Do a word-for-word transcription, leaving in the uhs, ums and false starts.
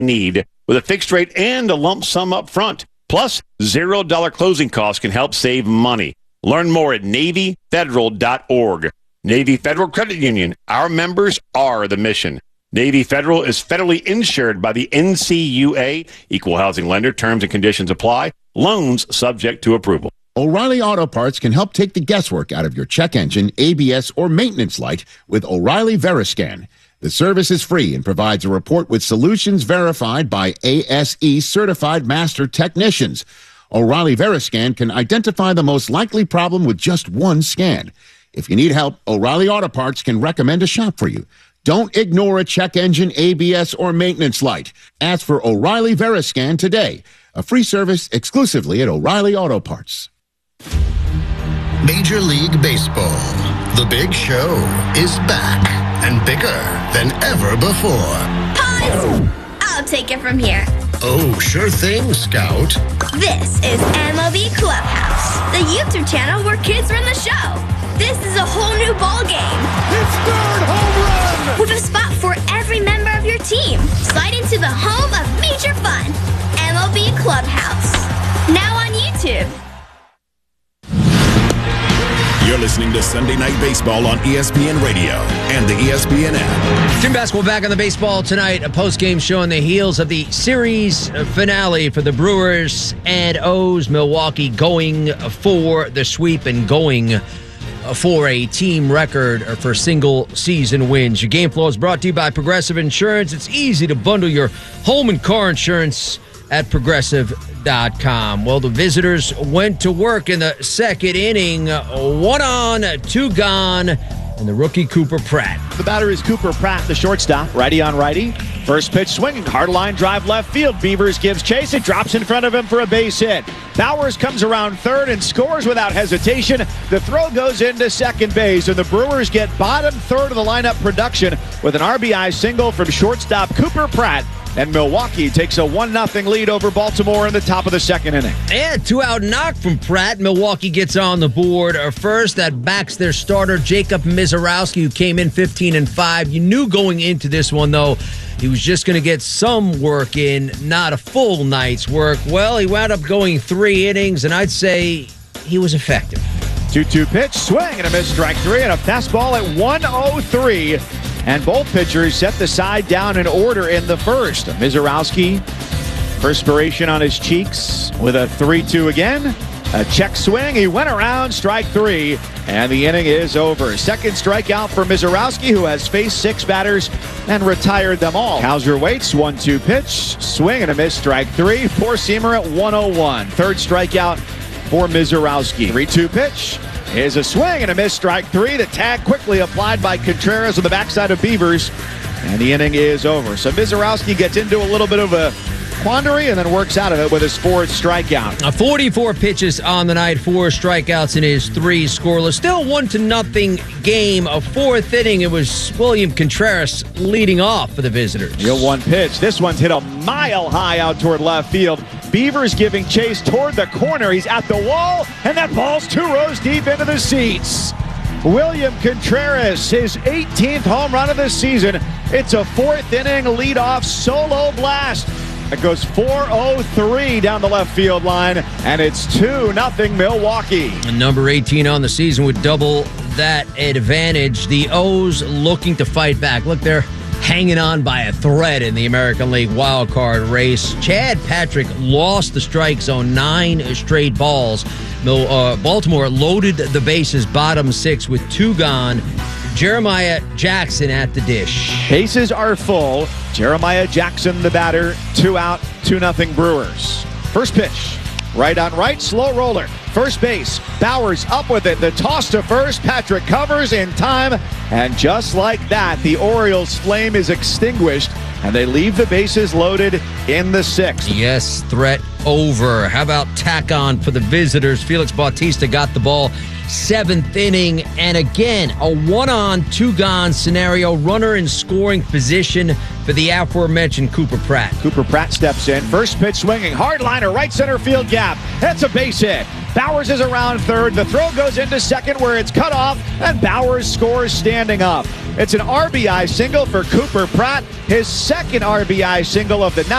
need with a fixed rate and a lump sum up front. Plus, zero dollar closing costs can help save money. Learn more at Navy Federal dot org. Navy Federal Credit Union. Our members are the mission. Navy Federal is federally insured by the N C U A. Equal housing lender. Terms and conditions apply. Loans subject to approval. O'Reilly Auto Parts can help take the guesswork out of your check engine, A B S, or maintenance light with O'Reilly Veriscan. The service is free and provides a report with solutions verified by A S E certified master technicians. O'Reilly Veriscan can identify the most likely problem with just one scan. If you need help, O'Reilly Auto Parts can recommend a shop for you. Don't ignore a check engine, A B S, or maintenance light. Ask for O'Reilly Veriscan today. A free service exclusively at O'Reilly Auto Parts. Major League Baseball. The Big Show is back and bigger than ever before. Pause! I'll take it from here. Oh, sure thing, Scout. This is M L B Clubhouse, the YouTube channel where kids run the show. This is a whole new ball game. It's third home run! With a spot for every member of your team. Slide into the home of major fun. M L B Clubhouse. Now on YouTube. You're listening to Sunday Night Baseball on E S P N Radio and the E S P N app. Jim Basketball back on the baseball tonight. A post-game show on the heels of the series finale for the Brewers and O's. Milwaukee going for the sweep and going for a team record for single-season wins. Your game flow is brought to you by Progressive Insurance. It's easy to bundle your home and car insurance at Progressive dot com. Well, the visitors went to work in the second inning. One on, two gone, and the rookie Cooper Pratt. The batter is Cooper Pratt, the shortstop. Righty on righty. First pitch swinging. Hard line drive left field. Beavers gives chase. It drops in front of him for a base hit. Bowers comes around third and scores without hesitation. The throw goes into second base, and the Brewers get bottom third of the lineup production with an R B I single from shortstop Cooper Pratt. And Milwaukee takes a one nothing lead over Baltimore in the top of the second inning. Yeah, two-out knock from Pratt. Milwaukee gets on the board first. That backs their starter, Jacob Mizorowski, who came in fifteen and five. You knew going into this one, though, he was just going to get some work in, not a full night's work. Well, he wound up going three innings, and I'd say he was effective. two two pitch, swing and a miss, strike three, and a fastball at one oh three. And both pitchers set the side down in order in the first. Mizorowski, perspiration on his cheeks with a three two again. A check swing. He went around, strike three, and the inning is over. Second strikeout for Mizorowski, who has faced six batters and retired them all. Hauser waits, one two pitch, swing and a miss, strike three. Four-seamer at one oh one. Third strikeout for Mizorowski. three two pitch. Is a swing and a miss, strike three. The tag quickly applied by Contreras on the backside of Beavers, and the inning is over. So Mizorowski gets into a little bit of a quandary and then works out of it with his fourth strikeout. Uh, forty-four pitches on the night, four strikeouts in his three scoreless. Still one to nothing game. A fourth inning, it was William Contreras leading off for the visitors. Real one pitch. This one's hit a mile high out toward left field. Beavers giving chase toward the corner. He's at the wall, and that ball's two rows deep into the seats. William Contreras, his eighteenth home run of the season. It's a fourth inning leadoff solo blast. It goes four oh three down the left field line, and it's two nothing Milwaukee. And number eighteen on the season would double that advantage. The O's looking to fight back. Look, they're hanging on by a thread in the American League wildcard race. Chad Patrick lost the strike zone nine straight balls. Uh, Baltimore loaded the bases bottom six with two gone. Jeremiah Jackson at the dish. Bases are full. Jeremiah Jackson, the batter. Two out, two nothing Brewers. First pitch. Right on right, slow roller. First base, Bowers up with it. The toss to first. Patrick covers in time. And just like that, the Orioles' flame is extinguished, and they leave the bases loaded in the sixth. Yes, threat over. How about tack on for the visitors? Felix Bautista got the ball. Seventh inning, and again, a one-on, two-gone scenario. Runner in scoring position for the aforementioned Cooper Pratt. Cooper Pratt steps in. First pitch swinging. Hard liner, right center field gap. That's a base hit. Bowers is around third. The throw goes into second where it's cut off, and Bowers scores standing up. It's an R B I single for Cooper Pratt, his second R B I single of the night.